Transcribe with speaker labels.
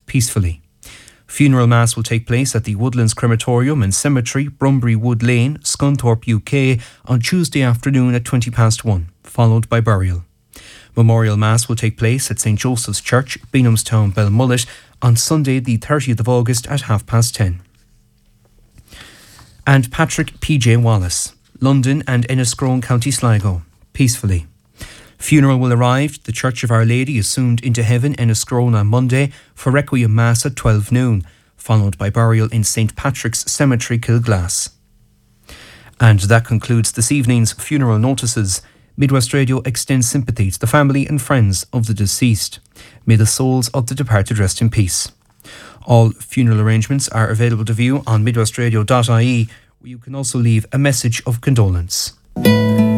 Speaker 1: peacefully. Funeral mass will take place at the Woodlands Crematorium and Cemetery, Brumbury Wood Lane, Scunthorpe, UK on Tuesday afternoon at 1:20, followed by burial. Memorial Mass will take place at St Joseph's Church, Beanhamstown, Belmullet on Sunday the 30th of August at 10:30. And Patrick P.J. Wallace, London and Enniscrone, County Sligo, peacefully. Funeral will arrive at the Church of Our Lady Assumed into Heaven, Enniscrone on Monday for Requiem Mass at 12 noon, followed by burial in St Patrick's Cemetery, Kilglass. And that concludes this evening's funeral notices. Midwest Radio extends sympathy to the family and friends of the deceased. May the souls of the departed rest in peace. All funeral arrangements are available to view on midwestradio.ie, where you can also leave a message of condolence.